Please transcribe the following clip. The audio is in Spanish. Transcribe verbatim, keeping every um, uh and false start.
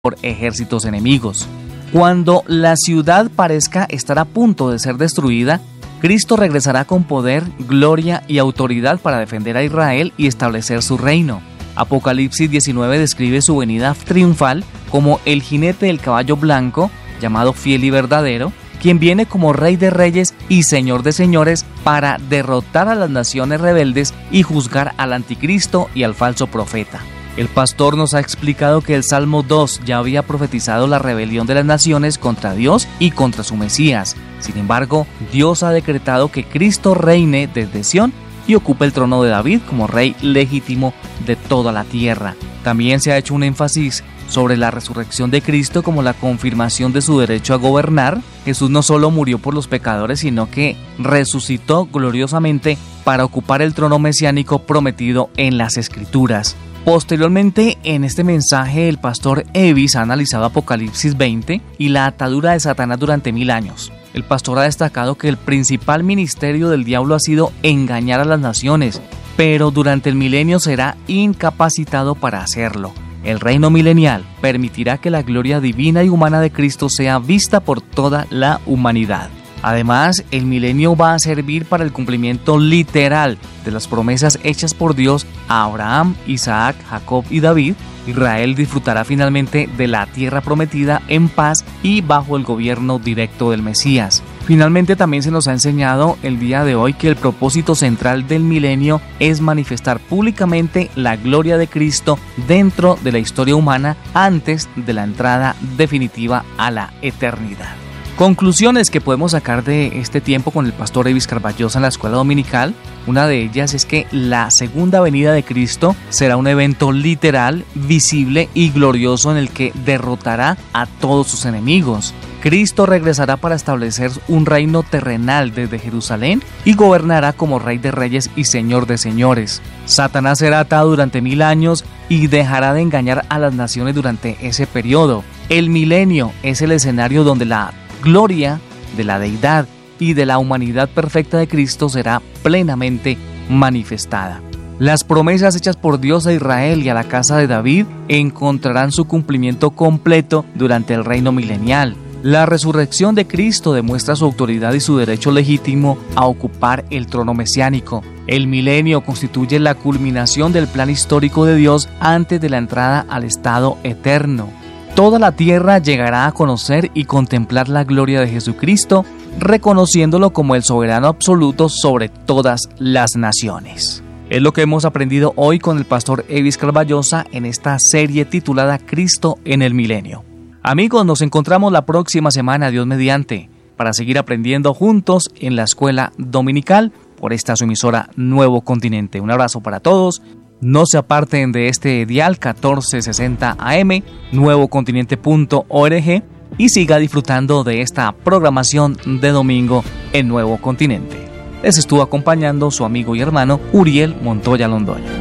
por ejércitos enemigos. Cuando la ciudad parezca estar a punto de ser destruida, Cristo regresará con poder, gloria y autoridad para defender a Israel y establecer su reino. Apocalipsis diecinueve describe su venida triunfal como el jinete del caballo blanco, llamado fiel y verdadero, quien viene como Rey de Reyes y Señor de Señores para derrotar a las naciones rebeldes y juzgar al anticristo y al falso profeta. El pastor nos ha explicado que el Salmo dos ya había profetizado la rebelión de las naciones contra Dios y contra su Mesías. Sin embargo, Dios ha decretado que Cristo reine desde Sión y ocupe el trono de David como rey legítimo de toda la tierra. También se ha hecho un énfasis sobre la resurrección de Cristo como la confirmación de su derecho a gobernar. Jesús no solo murió por los pecadores, sino que resucitó gloriosamente para ocupar el trono mesiánico prometido en las Escrituras. Posteriormente, en este mensaje, el pastor Evis ha analizado Apocalipsis veinte y la atadura de Satanás durante mil años. El pastor ha destacado que el principal ministerio del diablo ha sido engañar a las naciones, pero durante el milenio será incapacitado para hacerlo. El reino milenial permitirá que la gloria divina y humana de Cristo sea vista por toda la humanidad. Además, el milenio va a servir para el cumplimiento literal de las promesas hechas por Dios a Abraham, Isaac, Jacob y David. Israel disfrutará finalmente de la tierra prometida en paz y bajo el gobierno directo del Mesías. Finalmente, también se nos ha enseñado el día de hoy que el propósito central del milenio es manifestar públicamente la gloria de Cristo dentro de la historia humana antes de la entrada definitiva a la eternidad. Conclusiones que podemos sacar de este tiempo con el pastor Evis Carballosa en la escuela dominical. Una de ellas es que la segunda venida de Cristo será un evento literal, visible y glorioso en el que derrotará a todos sus enemigos. Cristo regresará para establecer un reino terrenal desde Jerusalén y gobernará como Rey de Reyes y Señor de Señores. Satanás será atado durante mil años y dejará de engañar a las naciones durante ese periodo. El milenio es el escenario donde la gloria de la deidad y de la humanidad perfecta de Cristo será plenamente manifestada. Las promesas hechas por Dios a Israel y a la casa de David encontrarán su cumplimiento completo durante el reino milenial. La resurrección de Cristo demuestra su autoridad y su derecho legítimo a ocupar el trono mesiánico. El milenio constituye la culminación del plan histórico de Dios antes de la entrada al estado eterno. Toda la tierra llegará a conocer y contemplar la gloria de Jesucristo, reconociéndolo como el soberano absoluto sobre todas las naciones. Es lo que hemos aprendido hoy con el pastor Evis Carballosa en esta serie titulada Cristo en el Milenio. Amigos, nos encontramos la próxima semana, Dios mediante, para seguir aprendiendo juntos en la escuela dominical por esta su emisora Nuevo Continente. Un abrazo para todos. No se aparten de este dial catorce sesenta A M, nuevo continente punto org, y siga disfrutando de esta programación de domingo en Nuevo Continente. Les estuvo acompañando su amigo y hermano Uriel Montoya Londoño.